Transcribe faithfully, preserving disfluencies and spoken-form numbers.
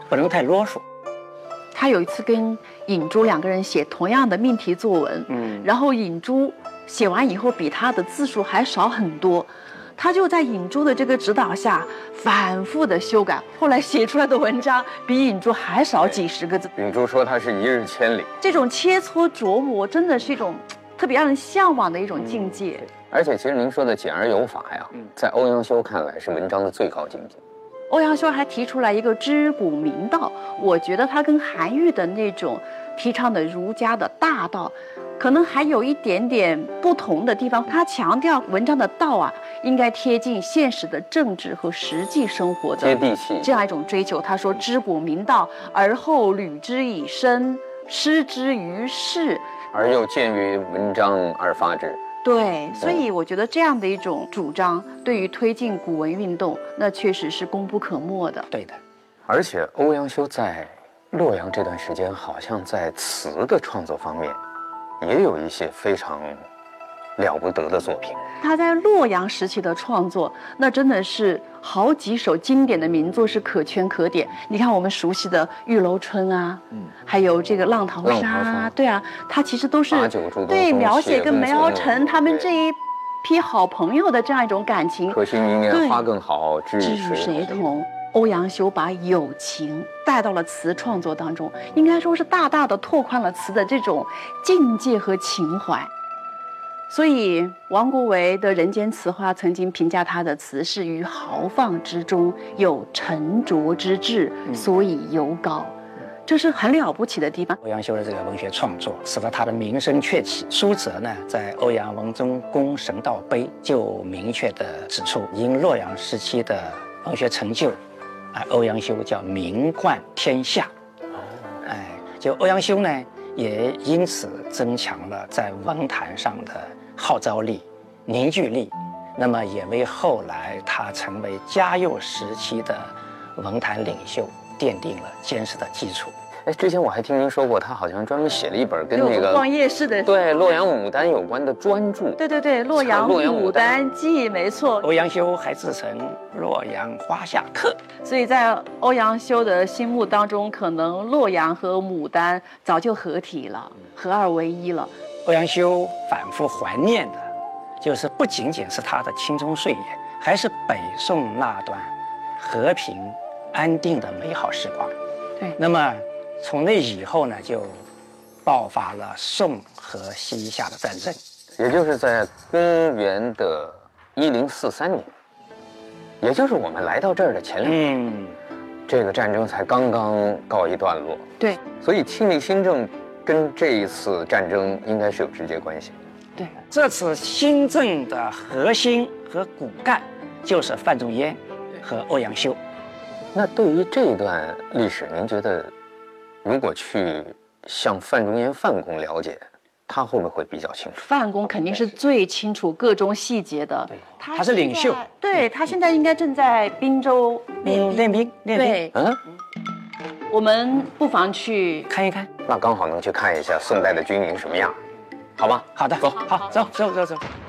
不能太啰嗦。 他有一次跟尹珠两个人写同样的命题作文，嗯，然后尹珠写完以后比他的字数还少很多，他就在尹珠的这个指导下反复的修改，后来写出来的文章比尹珠还少几十个字。 尹珠说他是一日千里， 这种切磋琢磨真的是一种特别让人向往的一种境界。 嗯、而且其实您说的简而有法呀，在欧阳修看来是文章的最高境界。 欧阳修还提出来一个知古明道，我觉得他跟韩愈的那种提倡的儒家的大道，可能还有一点点不同的地方。他强调文章的道啊，应该贴近现实的政治和实际生活的接地气这样一种追求。他说知古明道，而后履之以身，施之于世， 而又见于文章而发之。 对，所以我觉得这样的一种主张，对于推进古文运动，那确实是功不可没的。 对的， 而且欧阳修在洛阳这段时间，好像在词的创作方面，也有一些非常了不得的作品。 他在洛阳时期的创作，那真的是好几首经典的名作是可圈可点。你看我们熟悉的《玉楼春》啊，嗯，还有这个《浪淘沙》啊，对啊，他其实都是对描写跟梅尧臣他们这一批好朋友的这样一种感情。 可惜明年花更好，知与谁同？欧阳修把友情带到了词创作当中，应该说是大大的拓宽了词的这种境界和情怀。所以王国维的《人间词话》曾经评价他的词是于豪放之中有沉着之志，所以尤高，这是很了不起的地方。 欧阳修的这个文学创作使得他的名声鹊起。苏辙呢，在《欧阳文宗公神道碑》就明确地指出，因洛阳时期的文学成就，啊，欧阳修叫名冠天下。哎，就欧阳修呢，也因此增强了在文坛上的号召力、凝聚力，那么也为后来他成为嘉佑时期的文坛领袖奠定了坚实的基础。 哎，之前我还听您说过，他好像专门写了一本跟那个逛夜市的对洛阳牡丹有关的专著。 对对对，洛阳牡丹记，没错。 欧阳修还自称洛阳花下客， 所以在欧阳修的心目当中，可能洛阳和牡丹早就合体了，合二为一了。 欧阳修反复怀念的，就是不仅仅是他的青葱岁月，还是北宋那段和平安定的美好时光。 对， 那么从那以后呢，就爆发了宋和西夏的战争， 也就是在公元的一零四三年，也就是我们来到这儿的前两年，嗯，这个战争才刚刚告一段落。 对， 所以庆历新政跟这一次战争应该是有直接关系的。 对， 这次新政的核心和骨干就是范仲淹和欧阳修。 那对于这一段历史，您觉得如果去向范仲淹范公了解，他会不会比较清楚？ 范公肯定是最清楚各种细节的， 他他是领袖。 对，他现在应该正在滨州练练兵练兵。 嗯， 我们不妨去看一看。 那刚好能去看一下宋代的军营什么样，好吗？ 好的， 走， 好，走走走走。